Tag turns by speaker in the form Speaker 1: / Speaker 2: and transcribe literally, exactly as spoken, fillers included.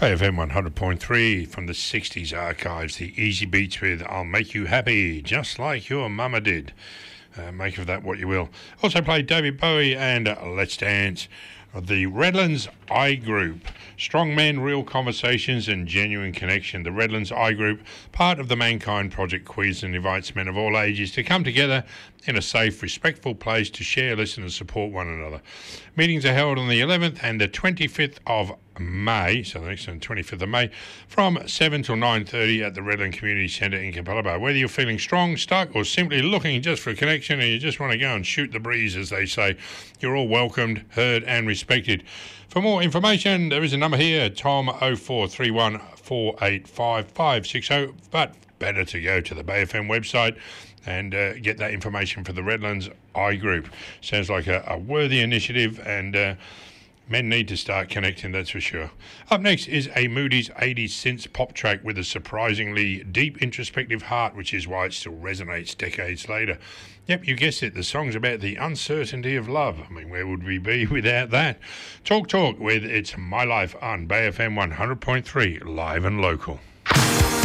Speaker 1: A F M one hundred point three from the sixties archives, the Easy Beats with I'll Make You Happy, just like your mama did. Uh, make of that what you will. Also played David Bowie and uh, Let's Dance. The Redlands I Group, strong men, real conversations and genuine connection. The Redlands I Group, part of the Mankind Project Queensland, invites men of all ages to come together in a safe, respectful place to share, listen and support one another. Meetings are held on the eleventh and the twenty-fifth of May, so the next one, twenty-fifth of May, from seven till nine thirty at the Redland Community Centre in Capalaba. Whether you're feeling strong, stuck or simply looking just for a connection and you just want to go and shoot the breeze, as they say, you're all welcomed, heard and respected. For more information, there is a number here, Tom oh four three one, four eight five, five six oh, but better to go to the Bay F M website and uh, get that information for the Redlands I Group. Sounds like a, a worthy initiative, and uh, men need to start connecting, that's for sure. Up next is a Moody's eighties synth pop track with a surprisingly deep introspective heart, which is why it still resonates decades later. Yep, you guessed it, the song's about the uncertainty of love. I mean, where would we be without that? Talk Talk with It's My Life on Bay F M one hundred point three, live and local.